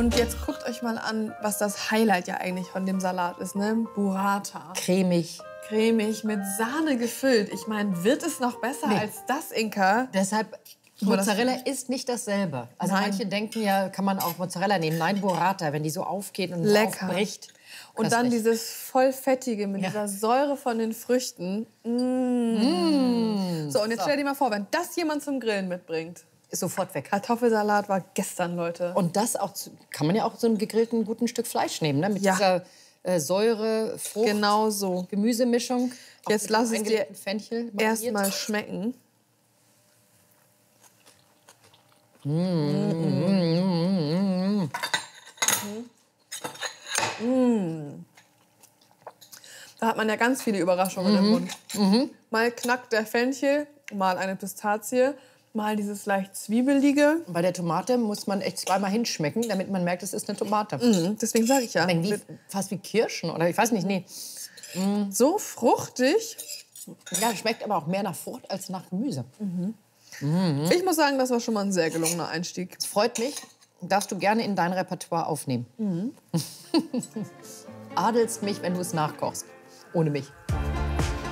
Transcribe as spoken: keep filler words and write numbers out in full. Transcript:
Und jetzt guckt euch mal an, was das Highlight ja eigentlich von dem Salat ist, ne? Burrata. Cremig. Cremig, mit Sahne gefüllt. Ich meine, wird es noch besser nee. als das, Inka? Deshalb, Mozzarella ist nicht dasselbe. Also Nein. manche denken ja, kann man auch Mozzarella nehmen. Nein, Burrata, wenn die so aufgeht und Lecker. aufbricht. Und dann dieses vollfettige mit ja. dieser Säure von den Früchten. Mmh. Mm. So, und jetzt so. stell dir mal vor, wenn das jemand zum Grillen mitbringt. Ist sofort weg. Kartoffelsalat war gestern, Leute. Und das auch zu, kann man ja auch so einen gegrillten guten Stück Fleisch nehmen, ne? Mit ja. dieser äh, Säure, Frucht, genau so. Gemüsemischung. Jetzt lass es dir erstmal schmecken. Mm. Mm. Mm. Mm. Da hat man ja ganz viele Überraschungen mhm. im Mund. Mhm. Mal knackt der Fenchel, mal eine Pistazie, mal dieses leicht Zwiebelige. Bei der Tomate muss man echt zweimal hinschmecken, damit man merkt, es ist eine Tomate. Mhm. Deswegen sage ich ja. Wie, fast wie Kirschen oder ich weiß nicht, nee. Mm. So fruchtig. Ja, schmeckt aber auch mehr nach Frucht als nach Gemüse. Mhm. Mhm. Ich muss sagen, das war schon mal ein sehr gelungener Einstieg. Es freut mich. Darfst du gerne in dein Repertoire aufnehmen. Mhm. Adelst mich, wenn du es nachkochst. Ohne mich.